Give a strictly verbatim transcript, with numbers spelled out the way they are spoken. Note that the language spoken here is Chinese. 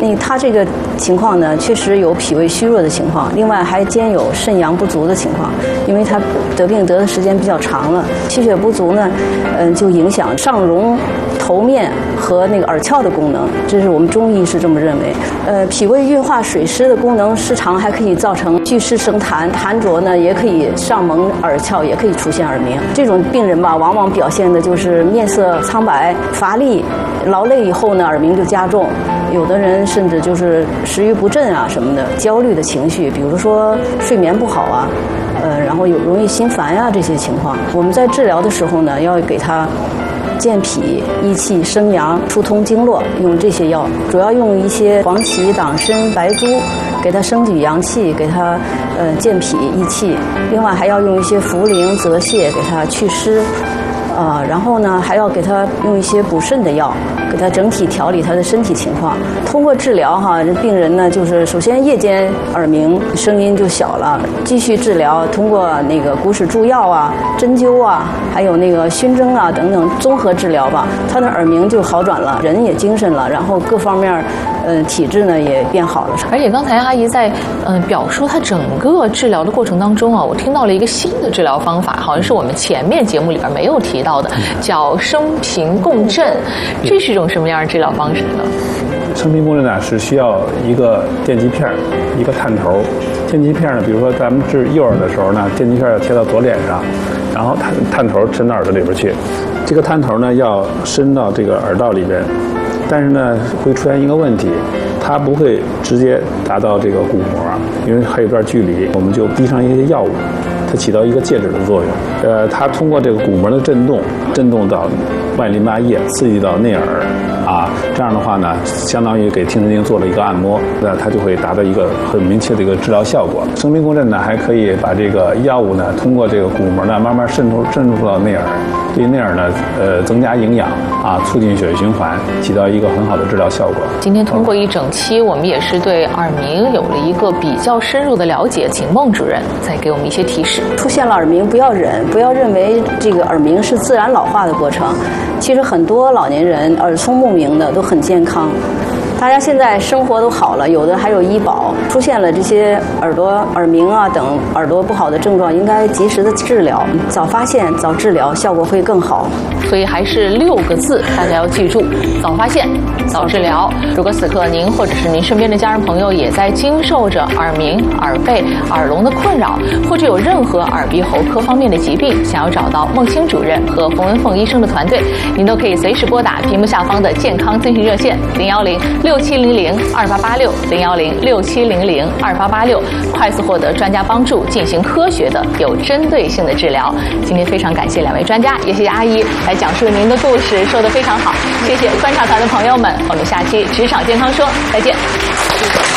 那他这个情况呢，确实有脾胃虚弱的情况，另外还兼有肾阳不足的情况，因为他得病得的时间比较长了，气血不足呢，嗯，就影响上容头面和那个耳窍的功能，这是我们中医是这么认为。呃，脾胃运化水湿的功能失常，还可以造成聚湿生痰，痰浊呢也可以上蒙耳窍，也可以出现耳鸣。这种病人吧，往往表现的就是面色苍白、乏力、劳累以后呢，耳鸣就加重。有的人甚至就是食欲不振啊什么的，焦虑的情绪，比如说睡眠不好啊，呃，然后有容易心烦呀、啊、这些情况。我们在治疗的时候呢，要给他健脾益气、生阳、疏通经络，用这些药，主要用一些黄芪、党参、白术，给他升举阳气，给他呃健脾益气。另外还要用一些茯苓、泽泻，给他祛湿。呃，然后呢，还要给他用一些补肾的药，给他整体调理他的身体情况。通过治疗哈，这病人呢，就是首先夜间耳鸣声音就小了，继续治疗，通过那个骨使注药啊、针灸啊，还有那个熏蒸啊等等综合治疗吧，他的耳鸣就好转了，人也精神了，然后各方面，呃，体质呢也变好了。 而且刚才阿姨在嗯、呃、表述她整个治疗的过程当中啊，我听到了一个新的治疗方法，好像是我们前面节目里边没有提到的，叫升平共振，这是一种什么样的治疗方式呢？ 升平共振呢是需要一个电极片，一个探头。电极片呢，比如说咱们治右耳的时候呢，电极片要贴到左脸上，然后探探头伸到耳朵里边去。这个探头呢要伸到这个耳道里边，但是呢会出现一个问题，它不会直接达到这个鼓膜，因为还有一段距离，我们就滴上一些药物。它起到一个介质的作用，呃，它通过这个鼓膜的震动，震动到外淋巴液，刺激到内耳，啊，这样的话呢，相当于给听神经做了一个按摩，那它就会达到一个很明确的一个治疗效果。升平共振呢，还可以把这个药物呢，通过这个鼓膜呢，慢慢渗透渗透到内耳，对内耳呢，呃，增加营养，啊，促进血液循环，起到一个很好的治疗效果。 今天通过一整期，我们也是对耳鸣有了一个比较深入的了解，请孟主任再给我们一些提示。 出现了耳鸣，不要忍，不要认为这个耳鸣是自然老化的过程。其实很多老年人耳聪目明的都很健康，大家现在生活都好了，有的还有医保，出现了这些耳朵耳鸣啊等耳朵不好的症状，应该及时的治疗，早发现早治疗，效果会更好。 所以还是六个字，大家要记住：早发现，早治疗。如果此刻您或者是您身边的家人朋友也在经受着耳鸣、耳背、耳聋的困扰，或者有任何耳鼻喉科方面的疾病，想要找到孟青主任和冯文凤医生的团队，您都可以随时拨打屏幕下方的健康咨询热线零幺零六七零零二八八六零幺零六七零零二八八六，快速获得专家帮助，进行科学的、有针对性的治疗。今天非常感谢两位专家，也谢谢阿姨来讲述您的故事，说得非常好。谢谢观察团的朋友们，我们下期职场健康说再见。